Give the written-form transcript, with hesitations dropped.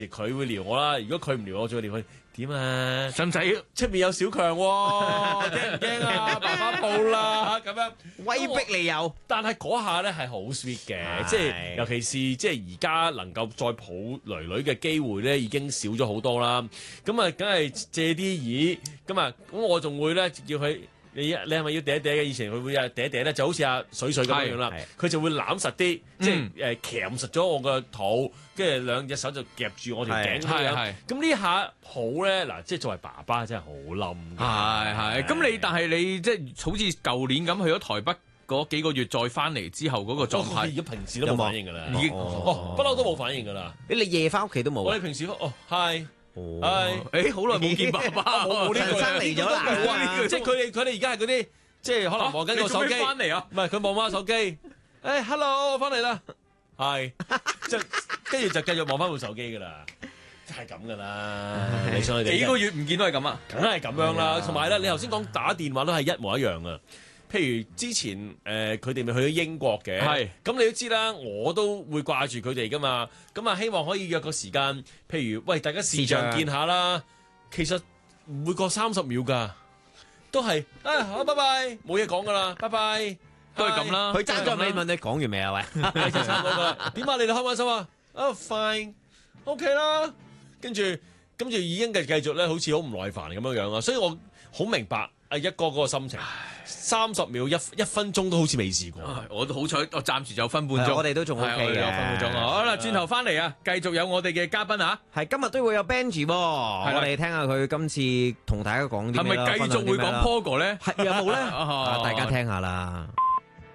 佢會撩我啦。如果佢唔撩我，就會撩佢。點啊？ 使唔使出面有小強喎？驚唔驚啊？爸爸抱啦咁樣威逼你有。 但係嗰下咧係好 sweet 嘅，即係尤其是即係而家能夠再抱囡囡嘅機會咧已經少咗好多啦。咁啊，梗係借啲意咁啊，咁我仲會咧叫佢。你係咪要嗲嗲嘅？以前佢會啊嗲嗲咧，就好似阿水水咁樣啦。佢就會攬實啲，即係鉗實咗我個肚，跟住兩隻手就夾住我條頸咁樣。咁呢下好咧，嗱，即係作為爸爸真係好冧。 係。咁但係你即係好似舊年咁去咗台北嗰幾個月再翻嚟之後嗰個狀態， 而家平時都冇反應㗎啦。 已經不嬲都冇反應㗎啦。 你夜翻屋企都冇。 我哋平時係。 係，好耐冇見爸爸， 冇呢陳生嚟咗啦， 即係佢哋而家係嗰啲，即係可能望緊個手機翻嚟啊， 唔係佢望翻手機，hello 我翻嚟啦，係，即係跟住就繼續望翻部手機噶啦，係咁噶啦，你想佢哋幾個月唔見都係咁啊， 梗係咁樣啦，同埋咧，你頭先講打電話都係一模一樣啊。譬如之前佢哋咪去咗英國嘅，咁你都知啦，我都會掛住佢哋噶嘛，咁啊希望可以約個時間，譬如喂大家視像見下啦，其實唔會過30秒㗎，都係好拜拜，冇嘢講㗎啦，拜拜， 都係咁啦。 佢爭咗你問你講完未啊？喂， 就差唔多㗎啦。點啊？你哋開唔開心啊？Fine，OK 啦。跟住已經繼續咧，好似好唔耐煩咁樣啊，所以我好明白。一哥嗰個心情，30秒一分鐘都好似未試過。 我都好彩，我暫時就分半鐘， 我哋都仲 OK 嘅， 分半鐘。好啦，轉頭翻嚟啊，繼續有我哋嘅嘉賓啊。 係今日都會有 Benji 喎，我哋聽下佢今次同大家講啲咩啦。 係咪繼續會講 Pogo 咧？ 係有冇咧？大家聽下啦。